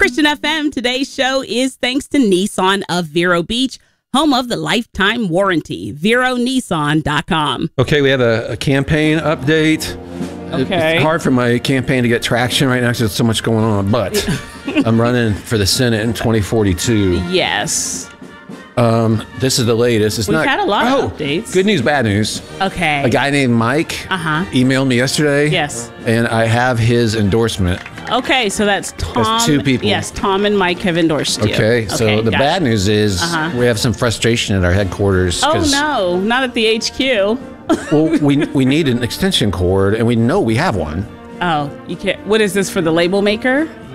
Christian FM, today's show is thanks to Nissan of Vero Beach, home of the lifetime warranty. VeroNissan.com. Okay, we have a campaign update. Okay. It's hard for my campaign to get traction right now because there's so much going on, but I'm running for the Senate in 2042. Yes. This is the latest. We've had a lot of updates. Good news, bad news. Okay. A guy named Mike emailed me yesterday. Yes. And I have his endorsement. Okay, so that's Tom. That's two people. Yes, Tom and Mike have endorsed you. Okay, so the bad news is we have some frustration at our headquarters. Oh, no, not at the HQ. Well, we need an extension cord, and we know we have one. Oh, you can't. What is this for the label maker?